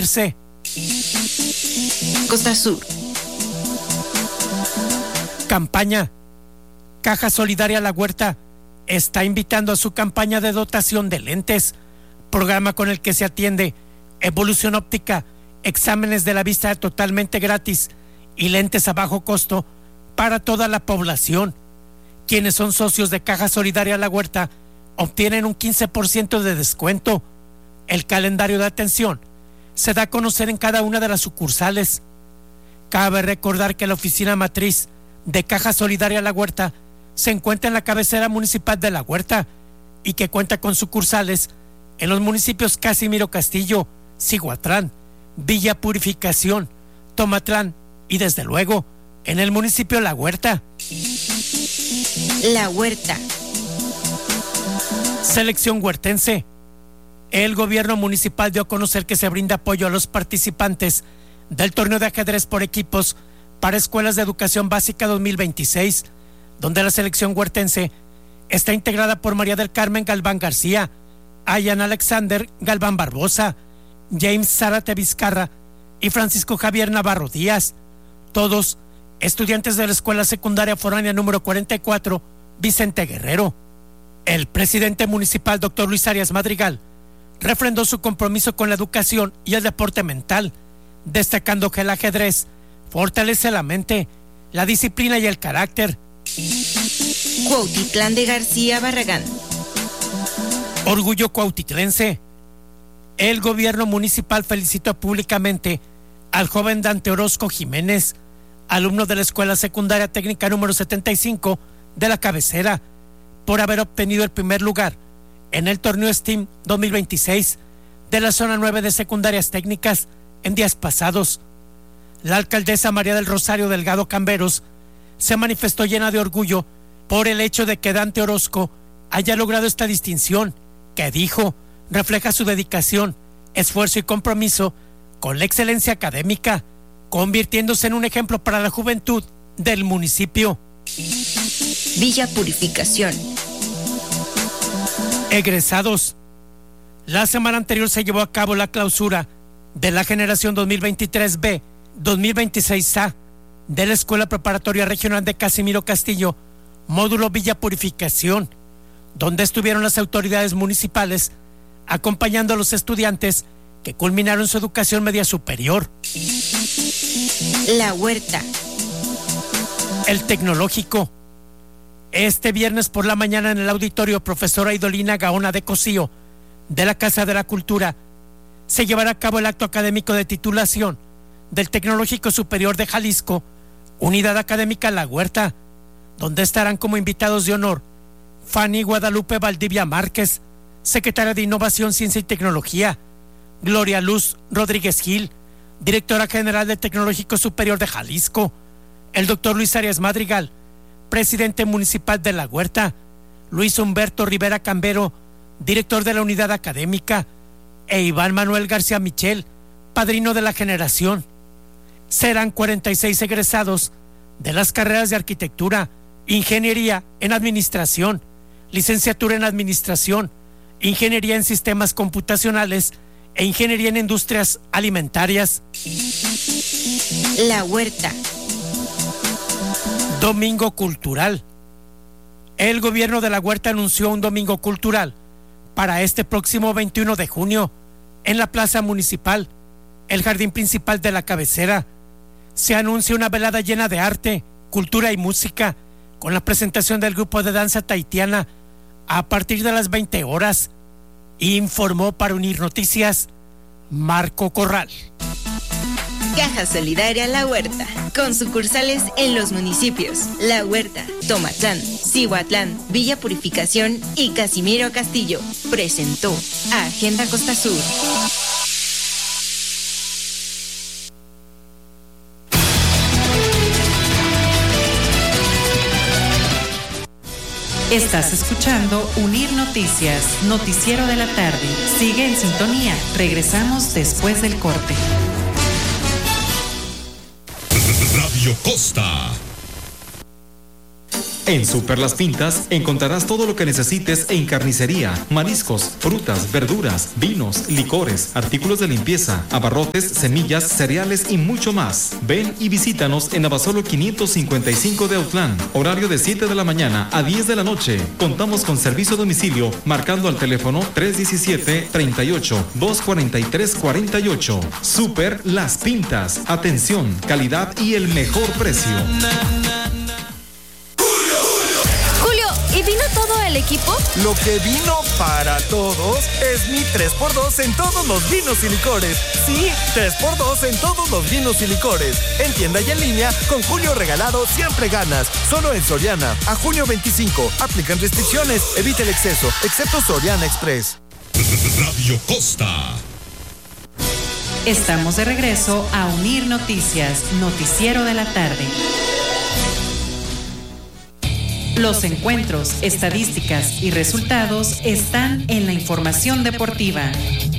unirse. Costa Sur. Campaña. Caja Solidaria La Huerta está invitando a su campaña de dotación de lentes, programa con el que se atiende evolución óptica, exámenes de la vista totalmente gratis y lentes a bajo costo para toda la población. Quienes son socios de Caja Solidaria La Huerta obtienen un 15% de descuento. El calendario de atención se da a conocer en cada una de las sucursales. Cabe recordar que la oficina matriz de Caja Solidaria La Huerta se encuentra en la cabecera municipal de La Huerta y que cuenta con sucursales en los municipios Casimiro Castillo, Cihuatlán, Villa Purificación, Tomatlán y desde luego en el municipio La Huerta. La Huerta. Selección huertense. El gobierno municipal dio a conocer que se brinda apoyo a los participantes del torneo de ajedrez por equipos para escuelas de educación básica 2026, donde la selección huertense está integrada por María del Carmen Galván García, Ayan Alexander Galván Barbosa, James Zárate Vizcarra y Francisco Javier Navarro Díaz, todos estudiantes de la Escuela Secundaria Foránea número 44, Vicente Guerrero. El presidente municipal, doctor Luis Arias Madrigal, refrendó su compromiso con la educación y el deporte mental, destacando que el ajedrez fortalece la mente, la disciplina y el carácter. Cuautitlán de García Barragán. Orgullo cuautitlense. El gobierno municipal felicitó públicamente al joven Dante Orozco Jiménez, alumno de la Escuela Secundaria Técnica número 75 de la cabecera, por haber obtenido el primer lugar en el torneo STEAM 2026 de la zona 9 de secundarias técnicas en días pasados. La alcaldesa María del Rosario Delgado Camberos se manifestó llena de orgullo por el hecho de que Dante Orozco haya logrado esta distinción, que dijo refleja su dedicación, esfuerzo y compromiso con la excelencia académica, convirtiéndose en un ejemplo para la juventud del municipio. Villa Purificación. Egresados. La semana anterior se llevó a cabo la clausura de la generación 2023B, 2026A de la Escuela Preparatoria Regional de Casimiro Castillo, módulo Villa Purificación, donde estuvieron las autoridades municipales acompañando a los estudiantes que culminaron su educación media superior. La Huerta. El Tecnológico. Este viernes por la mañana en el auditorio Profesora Idolina Gaona de Cosío de la Casa de la Cultura se llevará a cabo el acto académico de titulación del Tecnológico Superior de Jalisco, Unidad Académica La Huerta, donde estarán como invitados de honor Fanny Guadalupe Valdivia Márquez, secretaria de Innovación, Ciencia y Tecnología, Gloria Luz Rodríguez Gil, directora general del Tecnológico Superior de Jalisco, el doctor Luis Arias Madrigal, presidente municipal de La Huerta, Luis Humberto Rivera Cambero, director de la unidad académica, e Iván Manuel García Michel, padrino de la generación. Serán 46 egresados de las carreras de arquitectura, ingeniería en administración, licenciatura en administración, ingeniería en sistemas computacionales e ingeniería en industrias alimentarias. La Huerta. Domingo Cultural. El gobierno de La Huerta anunció un domingo cultural para este próximo 21 de junio en la plaza municipal, el jardín principal de la cabecera. Se anuncia una velada llena de arte, cultura y música, con la presentación del grupo de danza tahitiana a partir de las 20 horas. Informó para Unir Noticias Marco Corral. Caja Solidaria La Huerta, con sucursales en los municipios La Huerta, Tomatlán, Cihuatlán, Villa Purificación y Casimiro Castillo, presentó a Agenda Costa Sur. Estás escuchando Unir Noticias, noticiero de la tarde. Sigue en sintonía. Regresamos después del corte. Radio Costa. En Super Las Pintas encontrarás todo lo que necesites en carnicería, mariscos, frutas, verduras, vinos, licores, artículos de limpieza, abarrotes, semillas, cereales y mucho más. Ven y visítanos en Abasolo 555 de Autlán. Horario de 7 de la mañana a 10 de la noche. Contamos con servicio a domicilio marcando al teléfono 317-38-243-48. Super Las Pintas. Atención, calidad y el mejor precio. ¿Y vino todo el equipo? Lo que vino para todos es mi 3x2 en todos los vinos y licores. Sí, 3x2 en todos los vinos y licores. En tienda y en línea, con Julio regalado siempre ganas. Solo en Soriana. A junio 25. Aplican restricciones. Evita el exceso, excepto Soriana Express. Radio Costa. Estamos de regreso a Unir Noticias, Noticiero de la Tarde. Los encuentros, estadísticas y resultados están en la información deportiva.